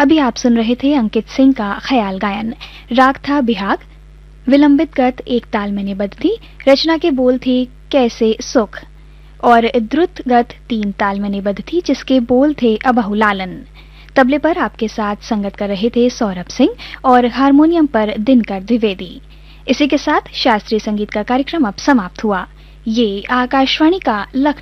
अभी आप सुन रहे थे अंकित सिंह का ख्याल गायन। राग था बिहाग, विलंबित गत एक ताल में निबद्ध थी। रचना के बोल थे कैसे सुख और द्रुत गत 3 ताल में निबद्ध थी, जिसके बोल थे अबहु लालन। तबले पर आपके साथ संगत कर रहे थे सौरभ सिंह और हारमोनियम पर दिनकर द्विवेदी। इसी के साथ शास्त्रीय संगीत का कार्यक्रम अब समाप्त हुआ। ये आकाशवाणी का लखनऊ